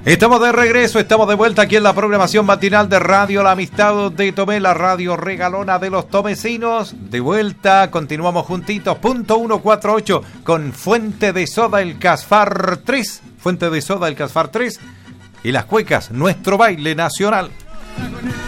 Estamos de regreso, estamos de vuelta aquí en la programación matinal de Radio La Amistad de Tomé, la radio regalona de los tomecinos. De vuelta, continuamos juntitos. Punto 148 con Fuente de Soda, el Casfar 3. Fuente de Soda, el Casfar 3. Y las cuecas, nuestro baile nacional.